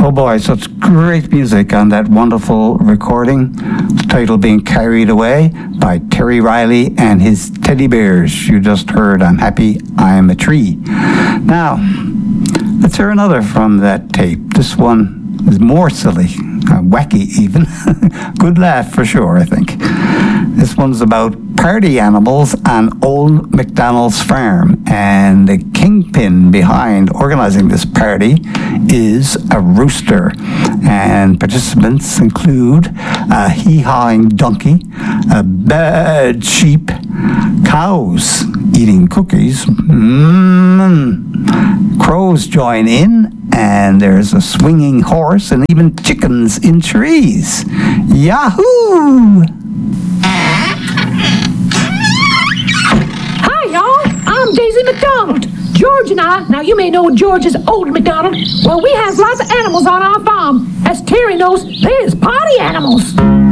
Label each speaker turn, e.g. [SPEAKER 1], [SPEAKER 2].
[SPEAKER 1] Oh boy, such great music on that wonderful recording. The title being Carried Away by Terry Riley and his Teddy Bears. You just heard I'm Happy, I'm a Tree. Now, let's hear another from that tape. This one is more silly, wacky even. Good laugh for sure, I think. This one's about party animals on Old MacDonald's farm, and the kingpin behind organizing this party is a rooster, and participants include a hee-hawing donkey, a bad sheep, cows eating cookies, crows join in, and there's a swinging horse and even chickens in trees. Yahoo!
[SPEAKER 2] I'm Daisy McDonald. George and I, now you may know George as Old MacDonald. Well, we have lots of animals on our farm. As Terry knows, there's party animals.